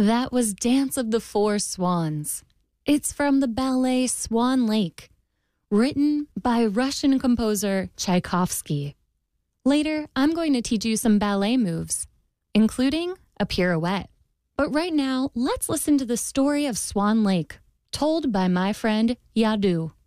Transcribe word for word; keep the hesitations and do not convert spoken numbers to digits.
That was Dance of the Four Swans. It's from the ballet Swan Lake, written by Russian composer Tchaikovsky. Later, I'm going to teach you some ballet moves, including a pirouette. But right now, let's listen to the story of Swan Lake, told by my friend Yadu.